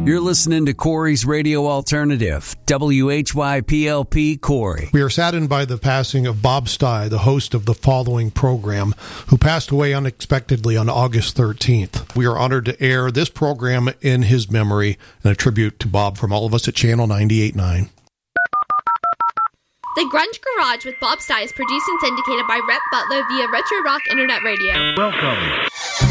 You're listening to Corey's Radio Alternative, WHYPLP Corey. We are saddened by the passing of Bob Stye, the host of the following program, who passed away unexpectedly on August 13th. We are honored to air this program in his memory and a tribute to Bob from all of us at Channel 98.9. The Grunge Garage with Bob Stye is produced and syndicated by Rhett Butler via Retro Rock Internet Radio. Welcome